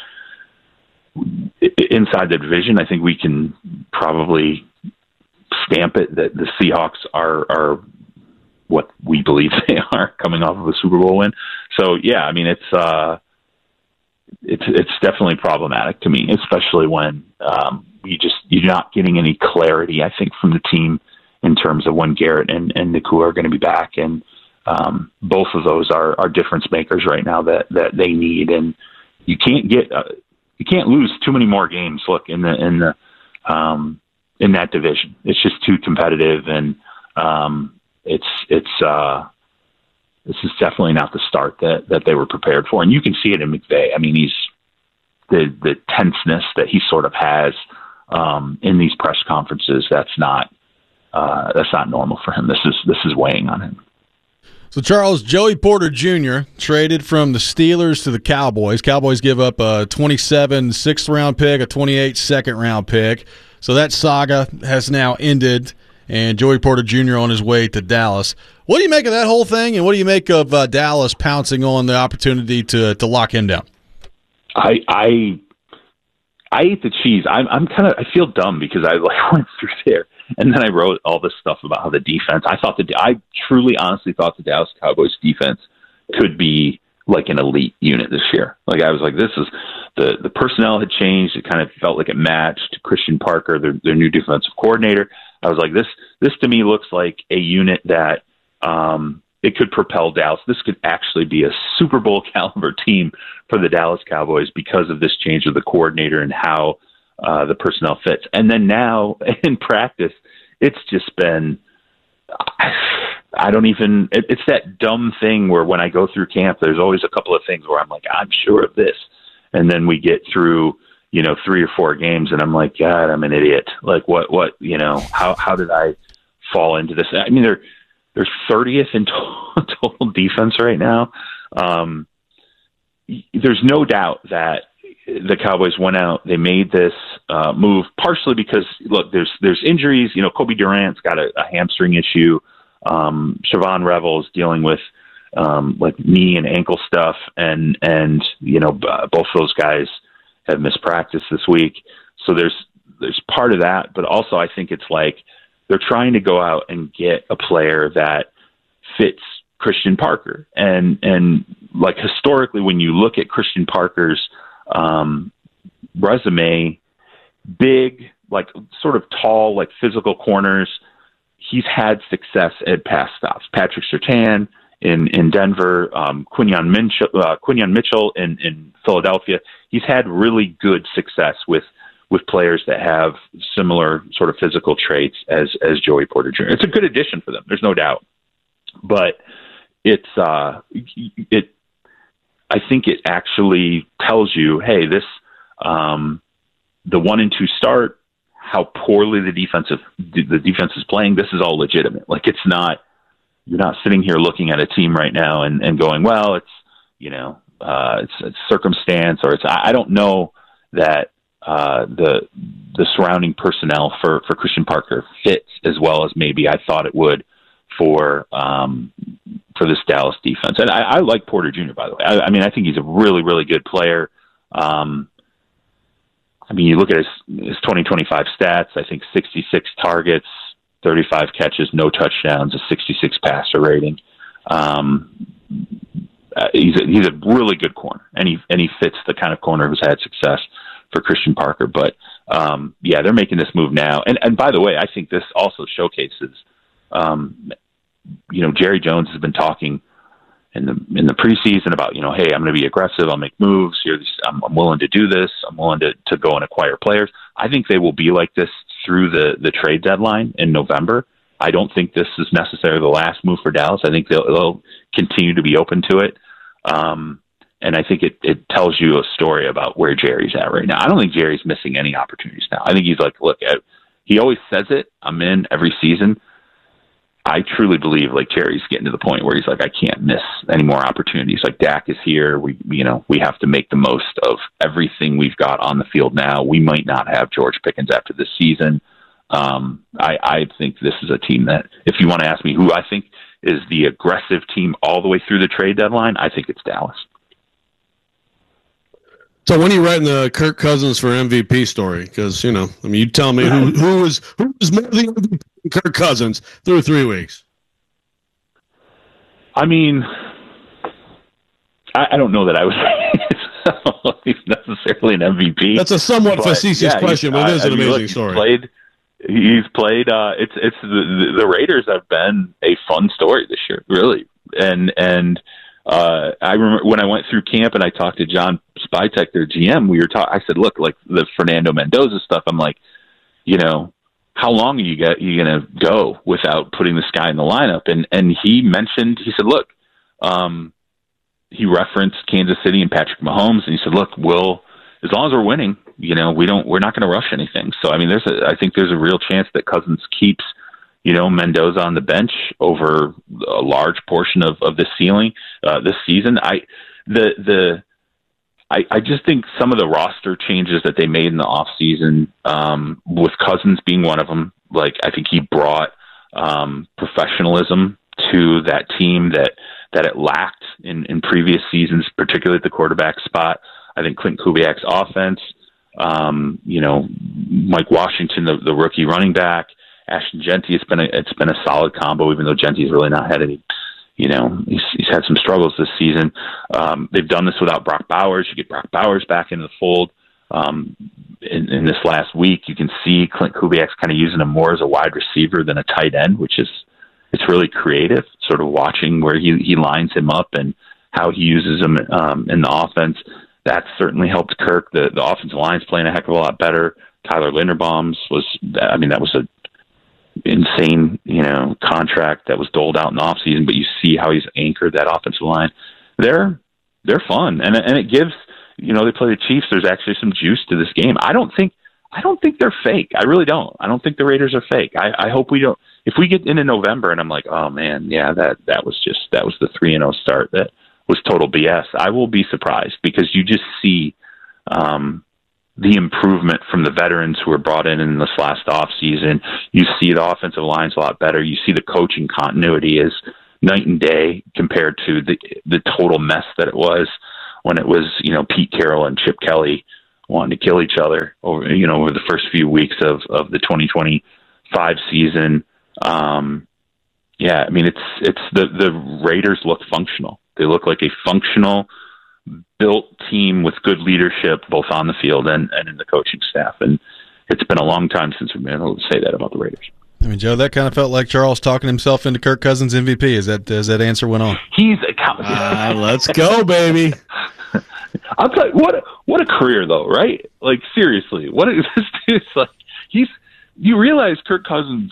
inside the division. I think we can probably stamp it that the Seahawks are are what we believe they are, coming off of a Super Bowl win. So yeah, I mean, it's uh, it's it's definitely problematic to me, especially when um, you just you're not getting any clarity. I think from the team in terms of when Garrett and and Nacua are going to be back, and Um, both of those are, are difference makers right now that, that they need, and you can't get uh, you can't lose too many more games. Look in the in the um, in that division, it's just too competitive, and um, it's it's uh, this is definitely not the start that, that they were prepared for, and you can see it in McVay. I mean, he's the the tenseness that he sort of has um, in these press conferences. That's not uh, that's not normal for him. This is this is weighing on him. So, Charles, Joey Porter Junior traded from the Steelers to the Cowboys. Cowboys give up a twenty-seven sixth-round pick, a twenty-eight second-round pick. So that saga has now ended, and Joey Porter Junior on his way to Dallas. What do you make of that whole thing, and what do you make of uh, Dallas pouncing on the opportunity to to lock him down? I I I ate the cheese. I'm I'm kind of I feel dumb because I like went through there. And then I wrote all this stuff about how the defense, I thought that I truly, honestly thought the Dallas Cowboys defense could be like an elite unit this year. Like I was like, this is the, the personnel had changed. It kind of felt like it matched Christian Parker, their, their new defensive coordinator. I was like, this, this to me looks like a unit that um, it could propel Dallas. This could actually be a Super Bowl caliber team for the Dallas Cowboys because of this change of the coordinator and how Uh, the personnel fits. And then now in practice, it's just been, I don't even, it, it's that dumb thing where when I go through camp, there's always a couple of things where I'm like, I'm sure of this. And then we get through, you know, three or four games and I'm like, God, I'm an idiot. Like what, what, you know, how, how did I fall into this? I mean, they're, they're thirtieth in total, total defense right now. Um, there's no doubt that the Cowboys went out, they made this uh, move partially because look, there's, there's injuries, you know, Kobe Durant's got a, a hamstring issue. Um, Siobhan Revel's dealing with um, like knee and ankle stuff, and and you know b- both those guys have missed practice this week. So there's there's part of that, but also I think it's like they're trying to go out and get a player that fits Christian Parker, and and like historically when you look at Christian Parker's um, resume, big, like sort of tall, like physical corners. He's had success at pass stops. Patrick Surtain in, in Denver, um, Quinyon Mitchell, uh, Quinyon Mitchell in, in Philadelphia. He's had really good success with, with players that have similar sort of physical traits as, as Joey Porter Junior It's a good addition for them. There's no doubt, but it's, uh, it, I think it actually tells you, hey, this, um, the one and two start, how poorly the defensive the defense is playing, this is all legitimate. Like it's not, you're not sitting here looking at a team right now and, and going, well, it's, you know, uh, it's, it's circumstance or it's, I don't know that uh, the, the surrounding personnel for, for Christian Parker fits as well as maybe I thought it would for, um, for this Dallas defense. And I, I like Porter Junior, by the way. I, I mean, I think he's a really, really good player. Um, I mean, you look at his, his twenty twenty-five stats, I think sixty-six targets, thirty-five catches, no touchdowns, a sixty-six passer rating. Um, uh, he's, a, he's a really good corner, and he, and he fits the kind of corner who's had success for Christian Parker. But, um, yeah, they're making this move now. And, and by the way, I think this also showcases, um, you know, Jerry Jones has been talking in the in the preseason about, you know, hey, I'm going to be aggressive. I'll make moves here. I'm, I'm willing to do this. I'm willing to, to go and acquire players. I think they will be like this through the, the trade deadline in November. I don't think this is necessarily the last move for Dallas. I think they'll, they'll continue to be open to it. Um, and I think it, it tells you a story about where Jerry's at right now. I don't think Jerry's missing any opportunities now. I think he's like, look, I, he always says it. I'm in every season. I truly believe like Jerry's getting to the point where he's like, I can't miss any more opportunities. Like Dak is here. We, you know, we have to make the most of everything we've got on the field now. We might not have George Pickens after this season. Um, I, I think this is a team that, if you want to ask me who I think is the aggressive team all the way through the trade deadline, I think it's Dallas. So when are you writing the Kirk Cousins for M V P story? Because, you know, I mean, you tell me who who is who is more the M V P than Kirk Cousins through three weeks. I mean, I, I don't know that I was he's necessarily an M V P. That's a somewhat but, facetious yeah, question, but it is I, an I mean, amazing look, story. He's played. He's played uh, it's it's the, the Raiders have been a fun story this year, really, and and. Uh, I remember when I went through camp and I talked to John Spytek, their G M, we were talking, I said, look, like the Fernando Mendoza stuff, I'm like, you know, how long are you, get, you going to go without putting this guy in the lineup? And, and he mentioned, he said, look, um, he referenced Kansas City and Patrick Mahomes. And he said, look, we'll, as long as we're winning, you know, we don't, we're not going to rush anything. So, I mean, there's a, I think there's a real chance that Cousins keeps, you know, Mendoza on the bench over a large portion of, of the ceiling uh, this season. I, the, the, I, I just think some of the roster changes that they made in the off season, um, with Cousins being one of them, like, I think he brought, um, professionalism to that team that, that it lacked in, in previous seasons, particularly at the quarterback spot. I think Clint Kubiak's offense, um, you know, Mike Washington, the, the rookie running back, Ashton Genty, it's been a, it's been a solid combo, even though Genty's really not had any, you know, he's, he's had some struggles this season. Um, they've done this without Brock Bowers. You get Brock Bowers back into the fold. Um, in, in this last week, you can see Clint Kubiak's kind of using him more as a wide receiver than a tight end, which is, it's really creative, sort of watching where he, he lines him up and how he uses him um, in the offense. That's certainly helped Kirk. The, the offensive line's playing a heck of a lot better. Tyler Linderbaum's was, I mean, that was a, insane, you know, contract that was doled out in the offseason, but you see how he's anchored that offensive line. They're they're fun, and and it gives, you know, they play the Chiefs. There's actually some juice to this game. I don't think I don't think they're fake. I really don't. I don't think the Raiders are fake. I, I hope we don't. If we get into November and I'm like, oh man, yeah, that that was just that was the three and zero start that was total B S. I will be surprised because you just see um, the improvement from the veterans who were brought in in this last offseason. You see the offensive line's a lot better. You see the coaching continuity is night and day compared to the the total mess that it was when it was, you know, Pete Carroll and Chip Kelly wanting to kill each other over, you know, over the first few weeks of, of the twenty twenty-five season. Um, yeah, I mean, it's it's the the Raiders look functional. They look like a functional, built team with good leadership, both on the field and, and in the coaching staff. And it's been a long time since we've been able to say that about the Raiders. I mean, Joe, that kind of felt like Charles talking himself into Kirk Cousins' M V P. Is that as that answer went on? He's a uh, let's go, baby. I'll tell you what. A, what a career, though, right? Like seriously, what is this dude's like? He's. You realize Kirk Cousins.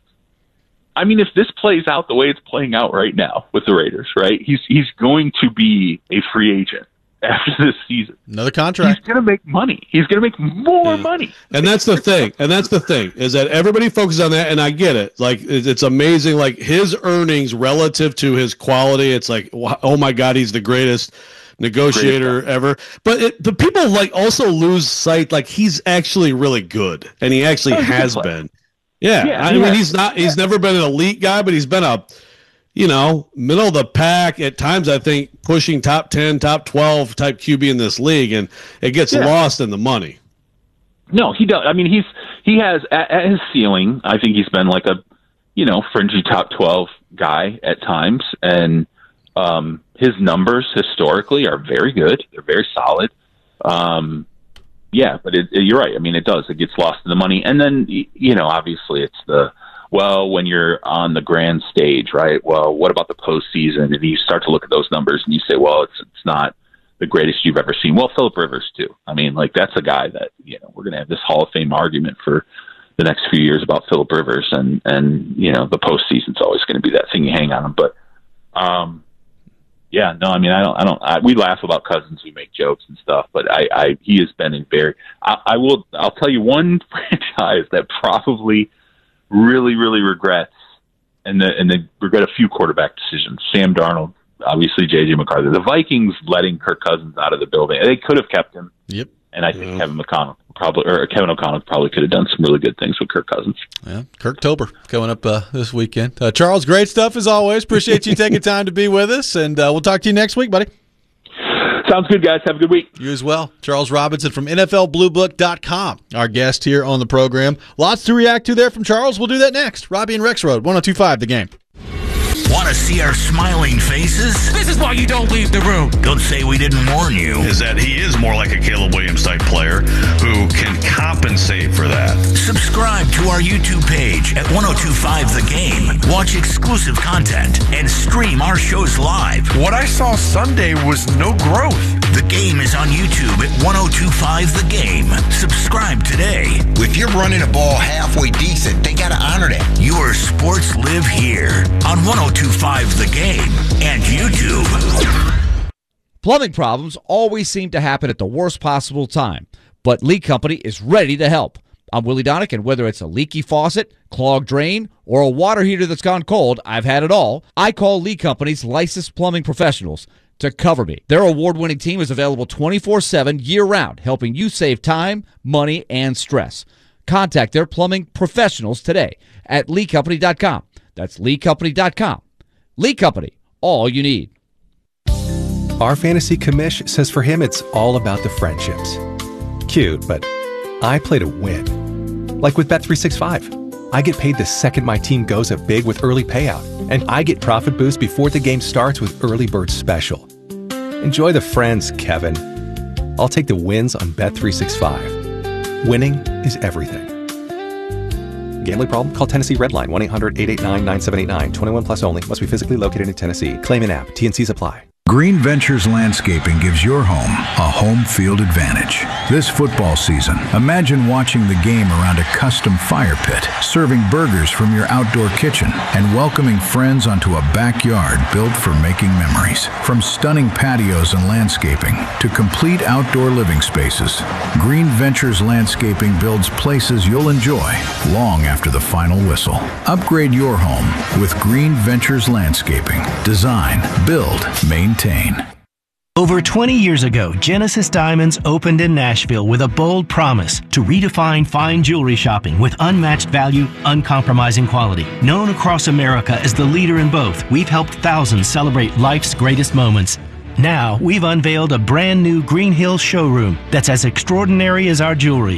I mean, if this plays out the way it's playing out right now with the Raiders, right? He's he's going to be a free agent after this season. Another contract. He's going to make money. He's going to make more yeah. money. And that's the thing. And that's the thing is that everybody focuses on that. And I get it. Like, it's amazing. Like his earnings relative to his quality. It's like, oh my God, he's the greatest negotiator greatest ever. But it, the people like also lose sight. Like he's actually really good. And he actually oh, has been. Yeah. yeah I mean, has. he's not, he's yeah. never been an elite guy, but he's been a, you know, middle of the pack at times, I think pushing top ten, top twelve type Q B in this league, and it gets yeah. lost in the money. No, he does. I mean, he's, he has at, at his ceiling, I think he's been like a, you know, fringy top twelve guy at times. And um, his numbers historically are very good. They're very solid. Um, yeah, but it, it, you're right. I mean, it does, it gets lost in the money. And then, you know, obviously it's the, well, when you're on the grand stage, right? Well, what about the postseason? And you start to look at those numbers and you say, well, it's it's not the greatest you've ever seen. Well, Phillip Rivers too. I mean, like that's a guy that, you know, we're going to have this Hall of Fame argument for the next few years about Phillip Rivers, and and you know the postseason's always going to be that thing you hang on him. But um, yeah, no, I mean, I don't, I don't. I, we laugh about Cousins, we make jokes and stuff, but I, I he has been in very. I, I will. I'll tell you one franchise that probably really, really regrets, and the, and they regret a few quarterback decisions. Sam Darnold, obviously J J McCarthy. The Vikings letting Kirk Cousins out of the building. They could have kept him. Yep. And I think yeah. Kevin McConnell probably, or Kevin O'Connell probably could have done some really good things with Kirk Cousins. Yeah, Kirktober coming up uh, this weekend. Uh, Charles, great stuff as always. Appreciate you taking time to be with us, and uh, we'll talk to you next week, buddy. Sounds good, guys. Have a good week. You as well. Charles Robinson from N F L Blue Book dot com, our guest here on the program. Lots to react to there from Charles. We'll do that next. Robbie and Rexroad, one oh two point five The Game. Want to see our smiling faces? This is why you don't leave the room. Don't say we didn't warn you. Is that he is more like a Caleb Williams type player who can compensate for that. Subscribe to our YouTube page at ten twenty-five The Game. Watch exclusive content and stream our shows live. What I saw Sunday was no growth. The Game is on YouTube at ten twenty-five The Game. Subscribe today. If you're running a ball halfway decent, they got to honor that. Your sports live here on ten twenty-five The Game and YouTube. Plumbing problems always seem to happen at the worst possible time, but Lee Company is ready to help. I'm Willie Donick, and whether it's a leaky faucet, clogged drain, or a water heater that's gone cold, I've had it all. I call Lee Company's licensed plumbing professionals to cover me. Their award-winning team is available twenty-four seven year-round, helping you save time, money, and stress. Contact their plumbing professionals today at lee company dot com. That's lee company dot com. Lee Company, all you need. Our fantasy commish says for him it's all about the friendships. Cute, but I play to win. Like with Bet three sixty-five. I get paid the second my team goes up big with early payout, and I get profit boost before the game starts with Early Bird Special. Enjoy the friends, Kevin. I'll take the wins on Bet three sixty-five. Winning is everything. Gambling problem? Call Tennessee Redline, one eight hundred eight eight nine nine seven eight nine. twenty-one plus only. Must be physically located in Tennessee. Claim in app. T N Cs apply. Green Ventures Landscaping gives your home a home field advantage. This football season, imagine watching the game around a custom fire pit, serving burgers from your outdoor kitchen, and welcoming friends onto a backyard built for making memories. From stunning patios and landscaping to complete outdoor living spaces, Green Ventures Landscaping builds places you'll enjoy long after the final whistle. Upgrade your home with Green Ventures Landscaping. Design, build, maintain. Over twenty years ago, Genesis Diamonds opened in Nashville with a bold promise to redefine fine jewelry shopping with unmatched value, uncompromising quality. Known across America as the leader in both, we've helped thousands celebrate life's greatest moments. Now, we've unveiled a brand new Green Hills showroom that's as extraordinary as our jewelry.